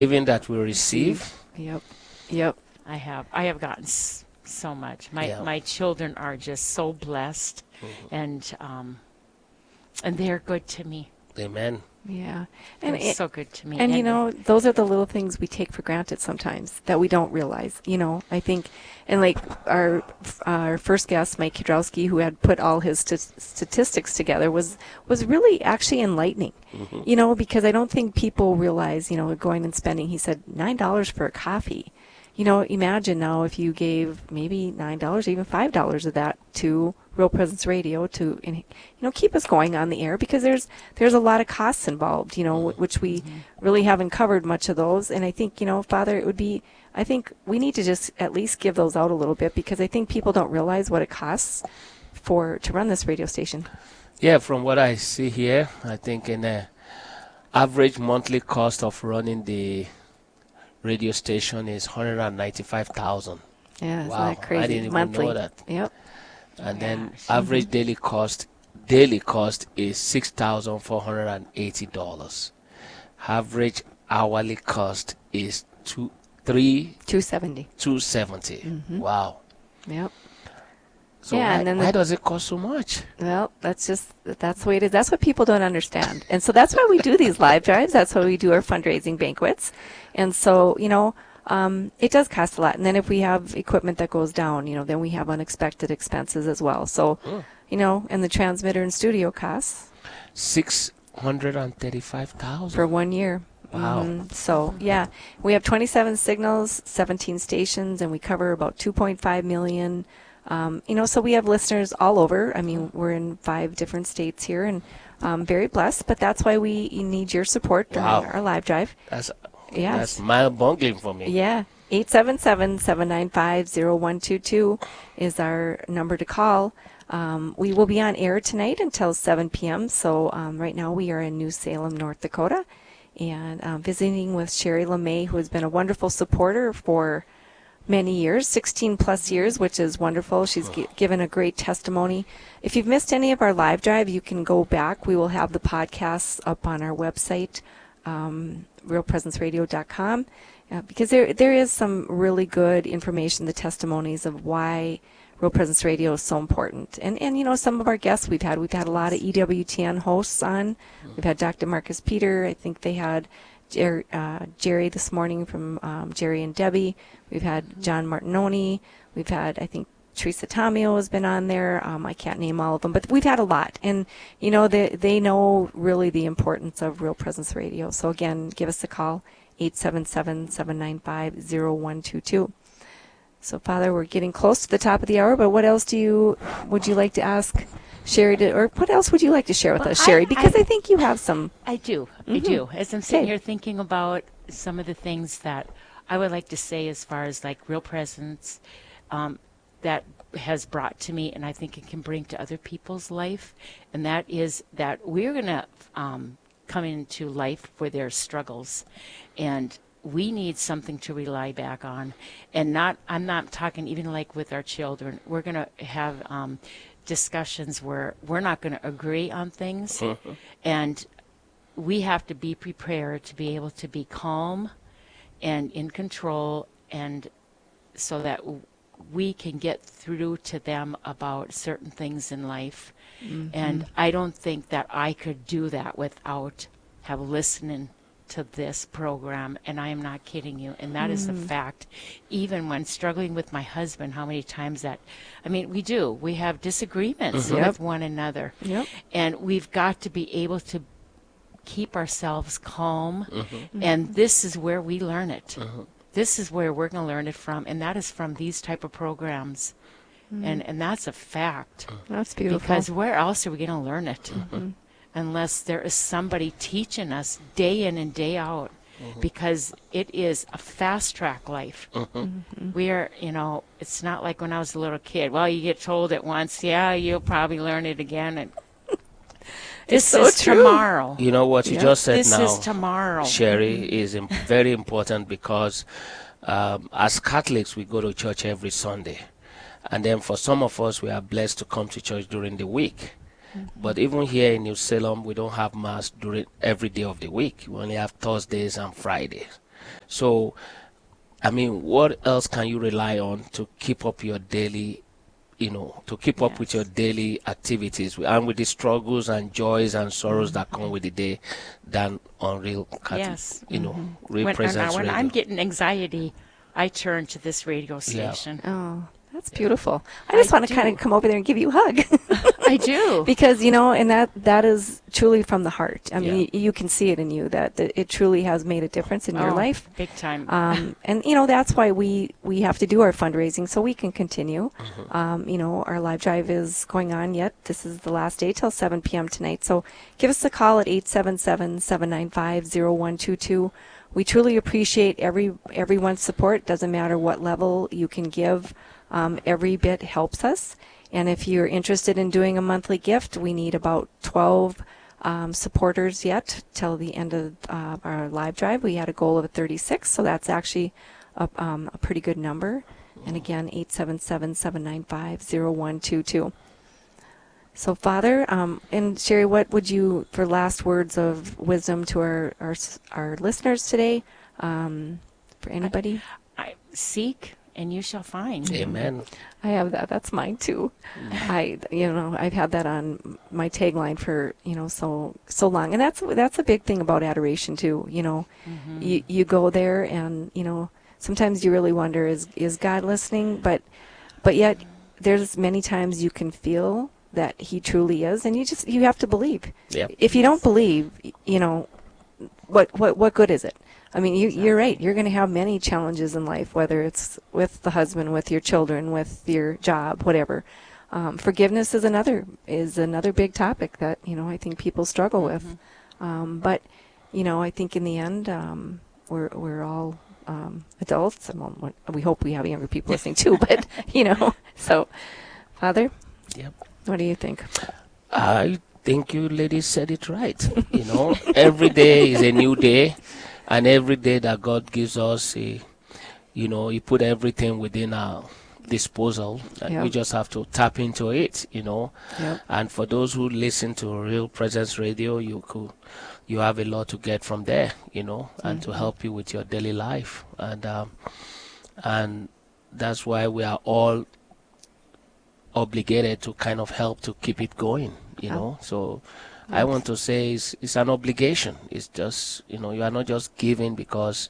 Even that we receive. Yep. Yep. I have gotten so much. Yeah. My children are just so blessed, and they're good to me. Amen. Yeah. They're And so good to me. And you know, those are the little things we take for granted sometimes that we don't realize. You know, I think, and like our first guest, Mike Kudrowski, who had put all his statistics together, was really actually enlightening. You know, because I don't think people realize, you know, going and spending. He said $9 for a coffee. You know, imagine now if you gave maybe $9, even $5 of that to Real Presence Radio to, you know, keep us going on the air, because there's a lot of costs involved, you know, which we really haven't covered much of those. And I think, you know, Father, it would be, I think we need to just at least give those out a little bit, because I think people don't realize what it costs to run this radio station. Yeah, from what I see here, I think in the average monthly cost of running the radio station is $195,000. Yeah, isn't Wow, that crazy? I didn't even Monthly. know that. Yep. And then Gosh. average daily cost is $6,480. Average hourly cost is $270. $270. Wow. Yep. So Yeah, and then why does it cost so much? Well, that's the way it is. That's what people don't understand. And so that's why we do these live drives. That's why we do our fundraising banquets. And so, you know, it does cost a lot. And then if we have equipment that goes down, you know, then we have unexpected expenses as well. So, you know, and the transmitter and studio costs $635,000 for 1 year. Wow. So, yeah, we have 27 signals, 17 stations, and we cover about 2.5 million. You know, so we have listeners all over. I mean, we're in 5 different states here, and very blessed. But that's why we need your support during our live drive. That's mind-boggling for me. Yeah. 877-795-0122 is our number to call. We will be on air tonight until 7 p.m. So right now we are in New Salem, North Dakota, and visiting with Sherry LeMay, who has been a wonderful supporter for many years, 16 plus years, which is wonderful. She's given a great testimony. If you've missed any of our live drive, you can go back. We will have the podcasts up on our website, realpresenceradio.com, because there is some really good information, the testimonies of why Real Presence Radio is so important. And you know, some of our guests we've had a lot of EWTN hosts on. We've had Dr. Marcus Peter. I think they had Jerry this morning from Jerry and Debbie. We've had John Martinoni. We've had, I think, Teresa Tomeo has been on there. I can't name all of them, but we've had a lot. And, you know, they know really the importance of Real Presence Radio. So, again, give us a call, 877-795-0122. So, Father, we're getting close to the top of the hour, but what else would you like to ask Sherry, or what else would you like to share with us, Sherry? Because I think you have some. I do. As I'm sitting here thinking about some of the things that I would like to say as far as like Real Presence that has brought to me, and I think it can bring to other people's life, and that is that we're going to come into life where there's struggles, and we need something to rely back on. And I'm not talking even like with our children. We're going to have discussions where we're not going to agree on things, and we have to be prepared to be able to be calm and in control, and so that we can get through to them about certain things in life. And I don't think that I could do that without listening to this program, and I am not kidding you, and that is a fact. Even when struggling with my husband, how many times we have disagreements with one another, and we've got to be able to keep ourselves calm, and this is where we learn it. This is where we're going to learn it from, and that is from these type of programs. And that's a fact. That's beautiful. Because where else are we going to learn it? Unless there is somebody teaching us day in and day out, because it is a fast track life. We are, it's not like when I was a little kid. Well, you get told it once, you'll probably learn it again. And this is tomorrow. You know what you just said now. This is tomorrow. Sherry, is very important, because as Catholics, we go to church every Sunday. And then for some of us, we are blessed to come to church during the week. But even here in New Salem, we don't have Mass during every day of the week. We only have Thursdays and Fridays. So, I mean, what else can you rely on to keep up your daily, to keep up with your Yes. daily activities and with the struggles and joys and sorrows that come with the day than on real, Yes. real When presence when I'm radio? getting anxiety, I turn to this radio Yeah. station. Oh, that's beautiful. I I just want to kind do. of come over there and give you a hug. I do. Because, and that is truly from the heart. I mean, Yeah. you can see it in you that it truly has made a difference in your Oh, life. big time. And that's why we have to do our fundraising so we can continue. Our live drive is going on yet. This is the last day till 7 p.m. tonight. So give us a call at 877-795-0122. We truly appreciate everyone's support. Doesn't matter what level you can give. Every bit helps us. And if you're interested in doing a monthly gift, we need about 12 supporters yet till the end of our live drive. We had a goal of 36, so that's actually a pretty good number. And again, 877-795-0122. So, Father, and Sherry, what would you, for last words of wisdom to our listeners today, for anybody? I seek and you shall find. Amen. I have that. That's mine too. I've had that on my tagline for so long, and that's a big thing about adoration too. You go there, and sometimes you really wonder, is God listening? But yet there's many times you can feel that He truly is, and you have to believe. Yep. If you don't believe, what good is it? I mean, you're right. You're going to have many challenges in life, whether it's with the husband, with your children, with your job, whatever. Forgiveness is another big topic that I think people struggle with. But I think in the end, we're all adults, and we hope we have younger people listening too. But so, Father, Yep. what do you think? I think you ladies said it right. Every day is a new day, and every day that God gives us, He put everything within our disposal, and Yeah. we just have to tap into it. Yep. And for those who listen to Real Presence Radio, you have a lot to get from there, and to help you with your daily life, and that's why we are all obligated to kind of help to keep it going, So I want to say it's an obligation. It's just, you are not just giving because,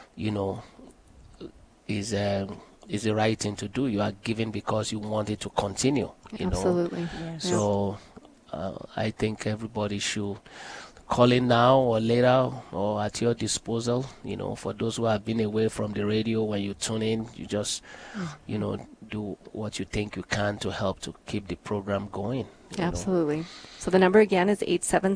is the right thing to do. You are giving because you want it to continue, Absolutely. Yes. So I think everybody should call in now or later or at your disposal. For those who have been away from the radio, when you tune in, you just, do what you think you can to help to keep the program going. Absolutely. So the number again is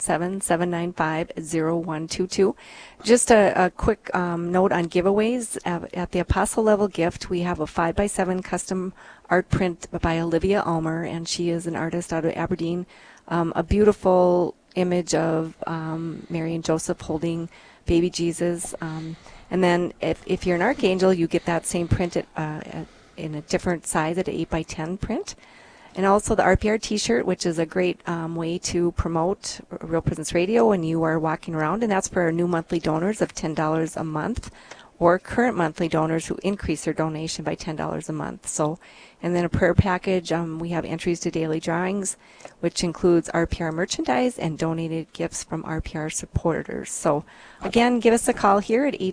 877-795-0122. Just a quick note on giveaways. At the Apostle Level Gift, we have a 5x7 custom art print by Olivia Ulmer, and she is an artist out of Aberdeen. A beautiful image of Mary and Joseph holding baby Jesus. And then if you're an Archangel, you get that same print in a different size at an 8x10 print. And also the RPR t-shirt, which is a great way to promote Real Presence Radio when you are walking around. And that's for our new monthly donors of $10 a month, or current monthly donors who increase their donation by $10 a month. So, and then a prayer package. We have entries to daily drawings, which includes RPR merchandise and donated gifts from RPR supporters. So, again, give us a call here at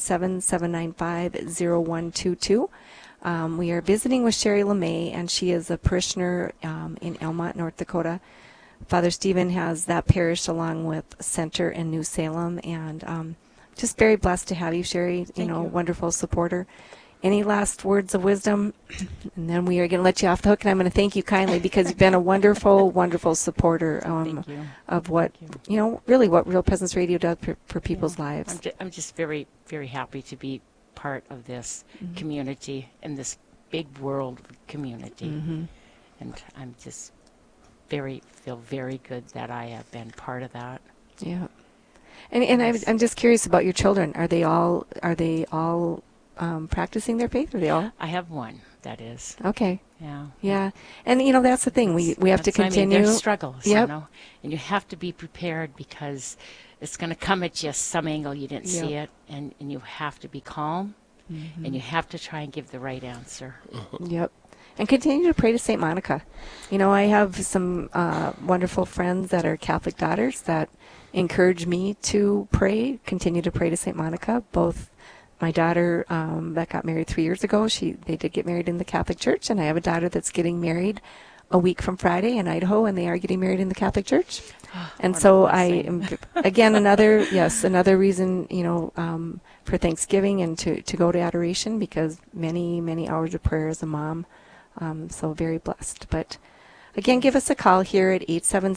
877-795-0122. We are visiting with Sherry LeMay, and she is a parishioner in Elmont, North Dakota. Father Stephen has that parish along with Center and New Salem, and just very blessed to have you, Sherry. Thank you. Wonderful supporter. Any last words of wisdom? And then we are going to let you off the hook, and I'm going to thank you kindly because you've been a wonderful, wonderful supporter Thank you. of what, really what Real Presence Radio does for people's lives. I'm just very, very happy to be part of this community and this big world community. And I'm just feel very good that I have been part of that. Yeah. And I'm just curious about your children. Are they all practicing their faith? Are they all? I have one, that is. Okay. Yeah. Yeah. And that's the thing. We have to That's what I mean. continue. There's struggles, Yep. and you have to be prepared because it's going to come at you some angle you didn't see Yep. it, and you have to be calm, and you have to try and give the right answer. Yep. And continue to pray to St. Monica. You know, I have some wonderful friends that are Catholic daughters that encourage me to pray, continue to pray to St. Monica. Both my daughter that got married 3 years ago, they did get married in the Catholic Church, and I have a daughter that's getting married a week from Friday in Idaho, and they are getting married in the Catholic Church. And so I am, again, another reason, for Thanksgiving and to go to adoration, because many, many hours of prayer as a mom. So very blessed. But again, give us a call here at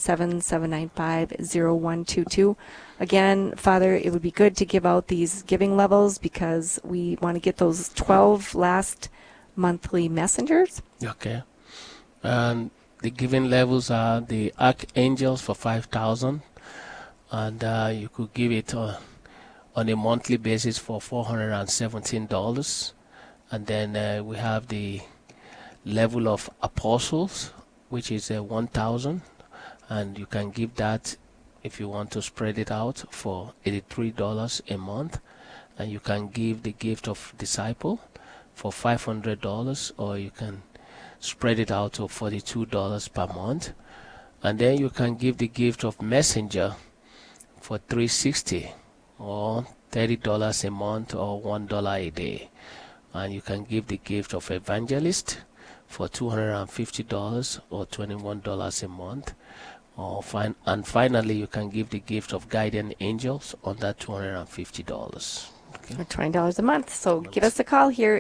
877-795-0122. Again, Father, it would be good to give out these giving levels because we want to get those 12 last monthly messengers. Okay. And the giving levels are the Archangels for 5,000, and you could give it on a monthly basis for $417. And then we have the level of Apostles, which is 1,000, and you can give that if you want to spread it out for $83 a month. And you can give the gift of Disciple for $500, or you can spread it out to $42 per month. And then you can give the gift of Messenger for $360, or $30 a month, or $1 a day. And you can give the gift of Evangelist for $250, or $21 a month. And finally, you can give the gift of Guardian Angels on that $250. Or $20 a month. So give us a call here,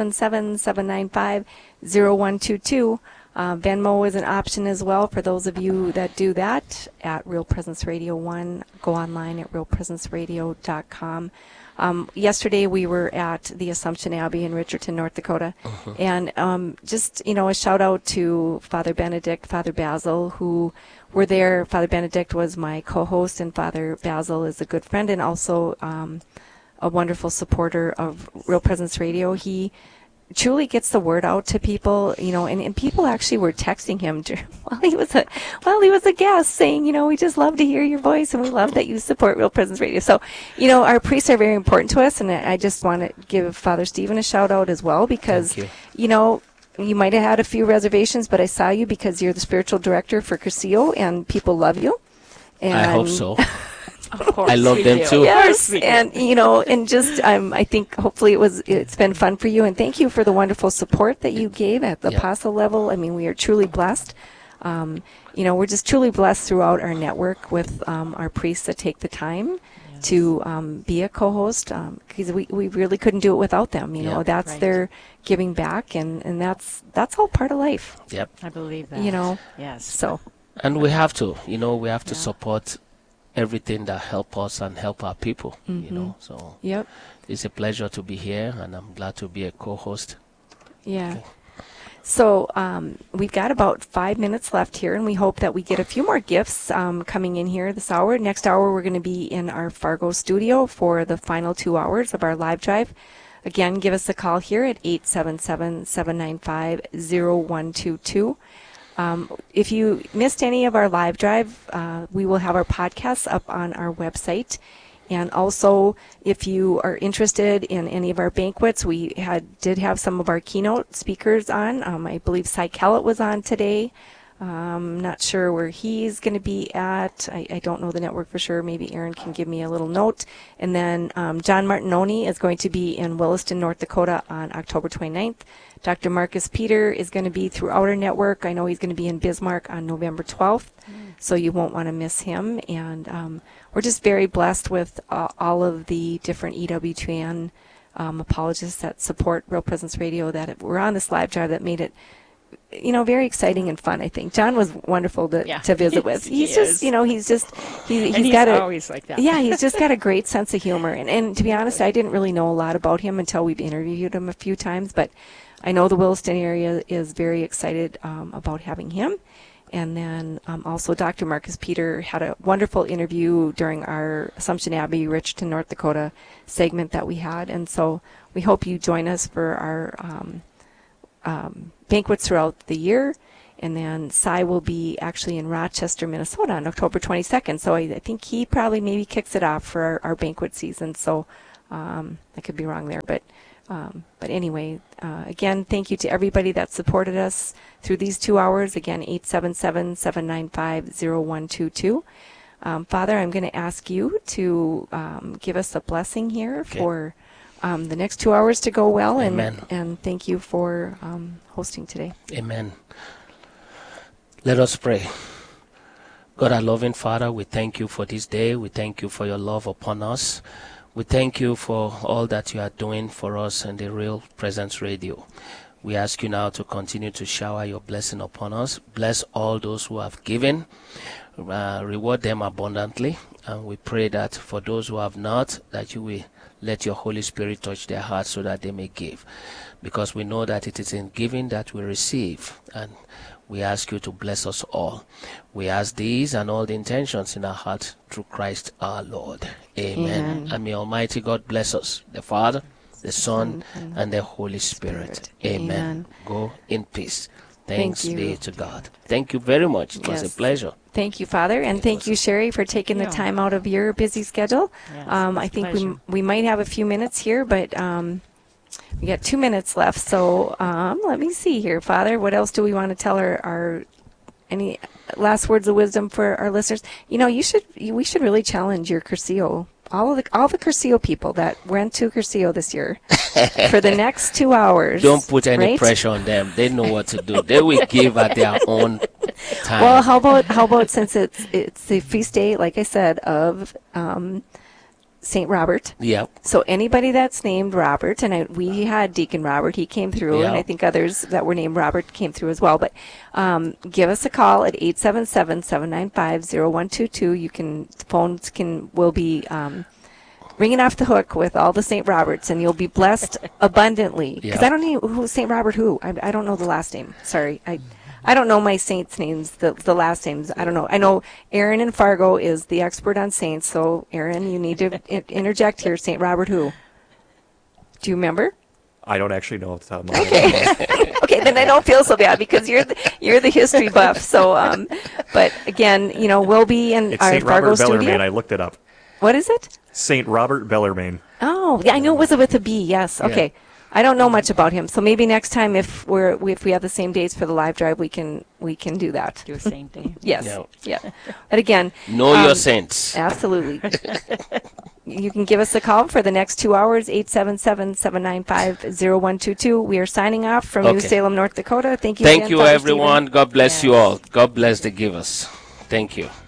877-795-0122. Venmo is an option as well for those of you that do that at Real Presence Radio 1. Go online at realpresenceradio.com. Yesterday we were at the Assumption Abbey in Richardson, North Dakota. And just, a shout out to Father Benedict, Father Basil, who were there. Father Benedict was my co-host, and Father Basil is a good friend and also a wonderful supporter of Real Presence Radio. He truly gets the word out to people, and people actually were texting him while he was a guest, saying, we just love to hear your voice, and we love that you support Real Presence Radio. So, our priests are very important to us, and I just want to give Father Stephen a shout out as well, because, you might have had a few reservations, but I saw you because you're the spiritual director for Cursillo, and people love you. And I hope so. Of course, I love them too. Yes, and and just I think hopefully it's been fun for you, and thank you for the wonderful support that you gave at the apostle level. I mean, we are truly blessed. We're just truly blessed throughout our network with our priests that take the time to be a co-host, because we really couldn't do it without them. That's their giving back, and that's all part of life. Yep. I believe that. Yes. So. And we have to, we have to support everything that help us and help our people, So Yep. It's a pleasure to be here, and I'm glad to be a co-host. Yeah. Okay. So we've got about 5 minutes left here, and we hope that we get a few more gifts coming in here this hour. Next hour, we're going to be in our Fargo studio for the final 2 hours of our live drive. Again, give us a call here at 877-795-0122. If you missed any of our live drive, we will have our podcasts up on our website. And also, if you are interested in any of our banquets, we did have some of our keynote speakers on. I believe Cy Kellett was on today. Not sure where he's going to be at. I don't know the network for sure. Maybe Aaron can give me a little note. And then John Martinoni is going to be in Williston, North Dakota on October 29th. Dr. Marcus Peter is going to be throughout our network. I know he's going to be in Bismarck on November 12th, so you won't want to miss him. And we're just very blessed with all of the different EWTN apologists that support Real Presence Radio that were on this live drive that made it very exciting and fun. I think John was wonderful to visit with. He's just, he's got always like that. Yeah, he's just got a great sense of humor. And to be honest, I didn't really know a lot about him until we've interviewed him a few times. But I know the Williston area is very excited about having him. And then also Dr. Marcus Peter had a wonderful interview during our Assumption Abbey, Richardson, North Dakota segment that we had. And so we hope you join us for our banquets throughout the year. And then Cy will be actually in Rochester, Minnesota on October 22nd. So I think he probably maybe kicks it off for our banquet season. So I could be wrong there. But anyway, again, thank you to everybody that supported us through these 2 hours. Again, 877-795-0122. Father, I'm going to ask you to give us a blessing here for the next 2 hours to go well. Amen. And thank you for hosting today. Amen. Let us pray. God, our loving Father, we thank you for this day. We thank you for your love upon us. We thank you for all that you are doing for us in the Real Presence Radio. We ask you now to continue to shower your blessing upon us. Bless all those who have given. Reward them abundantly. And we pray that for those who have not, that you will let your Holy Spirit touch their hearts so that they may give. Because we know that it is in giving that we receive. And we ask you to bless us all. We ask these and all the intentions in our heart through Christ our Lord. Amen. And may Almighty God bless us, the Father, the Son, and the Holy Spirit. Amen. Go in peace. Thanks be to God. Thank you very much. It was a pleasure. Thank you, Father, and thank you, Sherry, for taking the time out of your busy schedule. Yes, I think we might have a few minutes here, but we got 2 minutes left. So let me see here, Father. What else do we want to tell our any last words of wisdom for our listeners? You know, we should really challenge your Cursillo. All the Cursillo people that went to Cursillo this year for the next 2 hours. Don't put any pressure on them. They know what to do. They will give at their own time. Well, how about since it's the feast day, like I said, of St. Robert. Yep. So anybody that's named Robert, and we had Deacon Robert, he came through, and I think others that were named Robert came through as well. But give us a call at 877-795-0122. Phones will be ringing off the hook with all the St. Roberts, and you'll be blessed abundantly. Because I don't know who St. Robert who. I don't know the last name. Sorry. I don't know my saints' names, the last names. I don't know. I know Aaron in Fargo is the expert on saints. So, Aaron, you need to interject here. St. Robert who? Do you remember? I don't actually know off the top of my head. Okay, then I don't feel so bad because you're the history buff. So, but again, we'll be in It's our St. Fargo Robert studio. Bellarmine. I looked it up. What is it? St. Robert Bellarmine. Oh, yeah, I know it was with a B. Yes. Okay. Yeah. I don't know much about him, so maybe next time if we have the same dates for the live drive, we can do that. Do the same thing. Yes. Yeah. Yeah. But again, Know your saints. absolutely. You can give us a call for the next 2 hours, 877-795-0122. We are signing off from New Salem, North Dakota. Thank you. Thank again, you, Father everyone. Stephen. God bless you all. God bless the givers. Thank you.